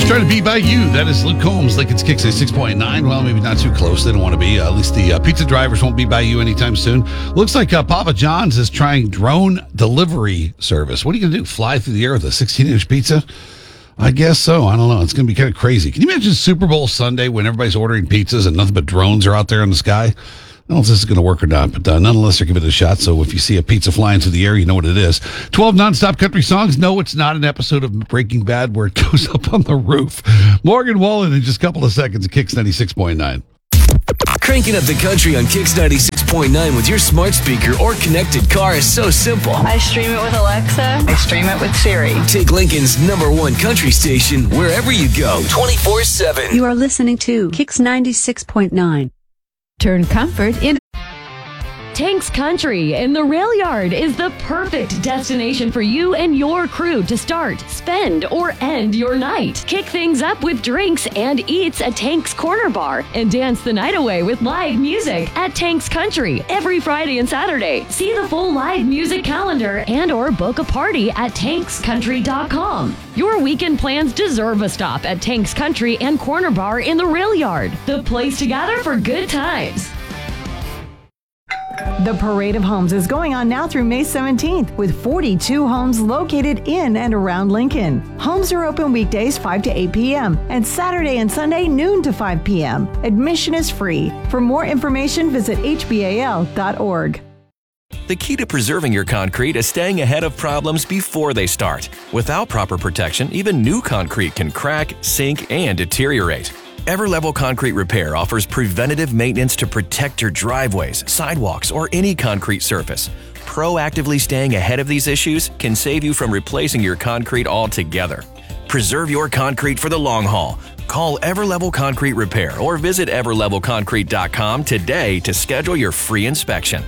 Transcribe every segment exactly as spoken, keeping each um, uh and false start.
Trying to be by you. That is Luke Combs, Lincoln's Kicks at six point nine. Well, maybe not too close. They don't want to be. Uh, at least the uh, pizza drivers won't be by you anytime soon. Looks like uh, Papa John's is trying drone delivery service. What are you going to do? Fly through the air with a sixteen-inch pizza? I guess so. I don't know. It's going to be kind of crazy. Can you imagine Super Bowl Sunday when everybody's ordering pizzas and nothing but drones are out there in the sky? I don't know if this is going to work or not, but uh, nonetheless, they're giving it a shot. So if you see a pizza flying through the air, you know what it is. twelve nonstop country songs. No, it's not an episode of Breaking Bad where it goes up on the roof. Morgan Wallen in just a couple of seconds at Kicks ninety-six point nine. Cranking up the country on Kicks ninety-six point nine with your smart speaker or connected car is so simple. I stream it with Alexa. I stream it with Siri. Take Lincoln's number one country station wherever you go, twenty-four seven. You are listening to Kicks ninety-six point nine. Turn comfort into Tanks Country in the Rail Yard is the perfect destination for you and your crew to start, spend, or end your night. Kick things up with drinks and eats at Tanks Corner Bar and dance the night away with live music at Tanks Country every Friday and Saturday. See the full live music calendar and or book a party at tanks country dot com. Your weekend plans deserve a stop at Tanks Country and Corner Bar in the Rail Yard, the place to gather for good times. The Parade of Homes is going on now through May seventeenth with forty-two homes located in and around Lincoln. Homes are open weekdays five to eight p.m. and Saturday and Sunday noon to five p.m. Admission is free. For more information, visit H B A L dot org. The key to preserving your concrete is staying ahead of problems before they start. Without proper protection, even new concrete can crack, sink, and deteriorate. Everlevel Concrete Repair offers preventative maintenance to protect your driveways, sidewalks, or any concrete surface. Proactively staying ahead of these issues can save you from replacing your concrete altogether. Preserve your concrete for the long haul. Call Everlevel Concrete Repair or visit ever level concrete dot com today to schedule your free inspection.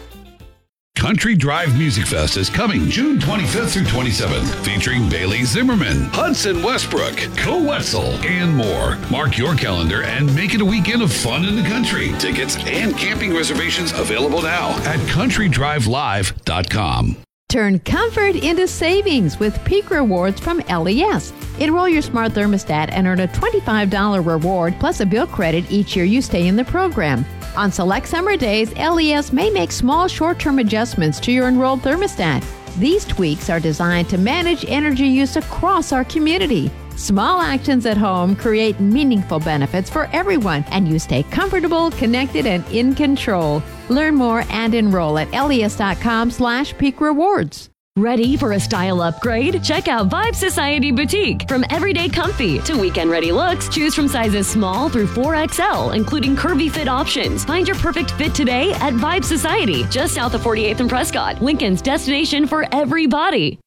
Country Drive Music Fest is coming June twenty-fifth through twenty-seventh, featuring Bailey Zimmerman, Hudson Westbrook, Co Wetzel, and more. Mark your calendar and make it a weekend of fun in the country. Tickets and camping reservations available now at country drive live dot com. Turn comfort into savings with Peak Rewards from L E S. Enroll your smart thermostat and earn a twenty-five dollars reward plus a bill credit each year you stay in the program. On select summer days, L E S may make small short-term adjustments to your enrolled thermostat. These tweaks are designed to manage energy use across our community. Small actions at home create meaningful benefits for everyone, and you stay comfortable, connected, and in control. Learn more and enroll at les dot com slash peak rewards. Ready for a style upgrade? Check out Vibe Society Boutique. From everyday comfy to weekend-ready looks, choose from sizes small through four X L, including curvy fit options. Find your perfect fit today at Vibe Society, just south of forty-eighth and Prescott, Lincoln's destination for everybody.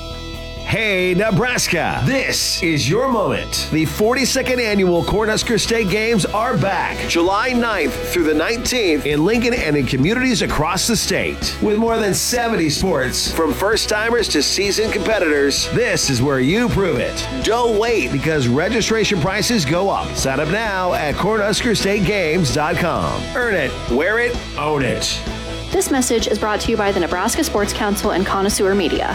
Hey, Nebraska, this is your moment. The forty-second annual Cornhusker State Games are back July ninth through the nineteenth in Lincoln and in communities across the state. With more than seventy sports, from first-timers to seasoned competitors, this is where you prove it. Don't wait because registration prices go up. Sign up now at cornhusker state games dot com. Earn it, wear it, own it. This message is brought to you by the Nebraska Sports Council and Connoisseur Media.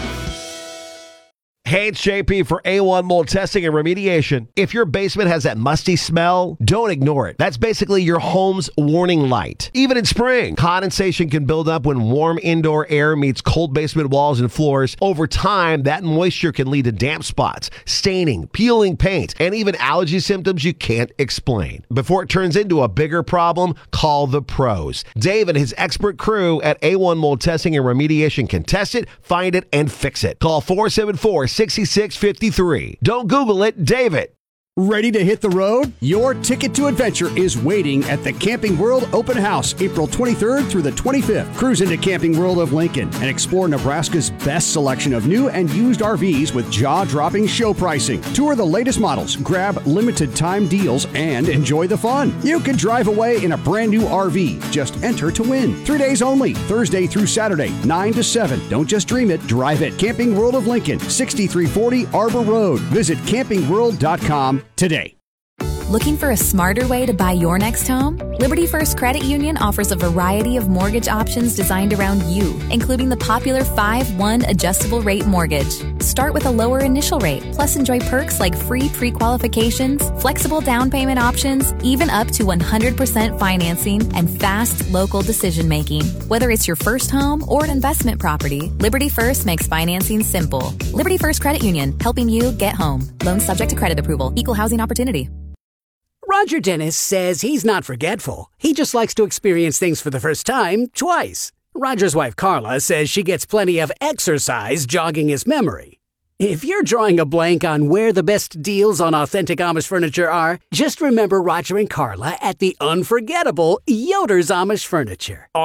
Hey, it's J P for A one Mold Testing and Remediation. If your basement has that musty smell, don't ignore it. That's basically your home's warning light. Even in spring, condensation can build up when warm indoor air meets cold basement walls and floors. Over time, that moisture can lead to damp spots, staining, peeling paint, and even allergy symptoms you can't explain. Before it turns into a bigger problem, call the pros. Dave and his expert crew at A one Mold Testing and Remediation can test it, find it, and fix it. Call four seven four, six six five three. Don't Google it, David. Ready to hit the road? Your ticket to adventure is waiting at the Camping World Open House, April twenty-third through the twenty-fifth. Cruise into Camping World of Lincoln and explore Nebraska's best selection of new and used R Vs with jaw-dropping show pricing. Tour the latest models, grab limited time deals, and enjoy the fun. You can drive away in a brand new R V. Just enter to win. Three days only, Thursday through Saturday, nine to seven. Don't just dream it, drive it. Camping World of Lincoln, sixty-three forty Arbor Road. Visit camping world dot com today. Looking for a smarter way to buy your next home? Liberty First Credit Union offers a variety of mortgage options designed around you, including the popular five one adjustable rate mortgage. Start with a lower initial rate, plus enjoy perks like free pre-qualifications, flexible down payment options, even up to one hundred percent financing, and fast local decision making. Whether it's your first home or an investment property, Liberty First makes financing simple. Liberty First Credit Union, helping you get home. Loans subject to credit approval. Equal housing opportunity. Roger Dennis says he's not forgetful. He just likes to experience things for the first time twice. Roger's wife Carla says she gets plenty of exercise jogging his memory. If you're drawing a blank on where the best deals on authentic Amish furniture are, just remember Roger and Carla at the unforgettable Yoder's Amish Furniture.